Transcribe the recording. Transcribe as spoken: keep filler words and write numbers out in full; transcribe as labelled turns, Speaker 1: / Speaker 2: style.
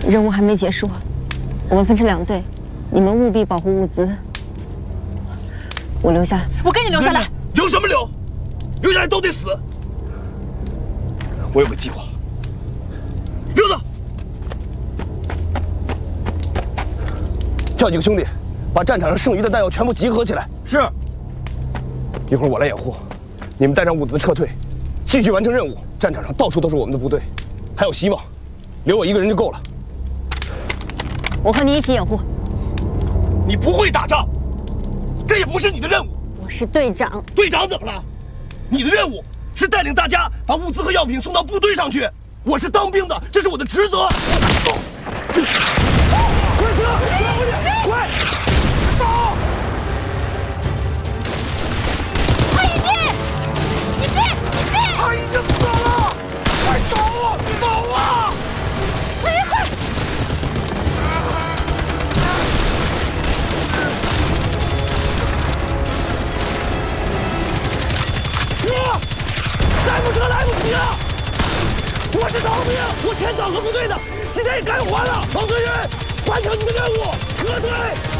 Speaker 1: 任务还没结束，我们分成两队，你们务必保护物资。我留下。
Speaker 2: 我跟你留下来。
Speaker 3: 留什么留？留下来都得死。我有个计划。溜子，叫几个兄弟，把战场上剩余的弹药全部集合起来。是。一会儿我来掩护，你们带上物资撤退，继续完成任务。战场上到处都是我们的部队，还有希望。留我一个人就够了。
Speaker 1: 我和你一起掩护。
Speaker 3: 你不会打仗，这也不是你的任务。
Speaker 1: 我是队长。
Speaker 3: 队长怎么了？你的任务是带领大家把物资和药品送到部队上去。我是当兵的，这是我的职责。快撤！快回去！快走！
Speaker 2: 快一变！一变！一变！
Speaker 3: 他已经死了！快走！走啊！
Speaker 2: 快快！
Speaker 3: 哥，再不撤来不及了！我是逃兵，我欠党和部队的，今天也该还了。王泽云，完成你的任务，撤退！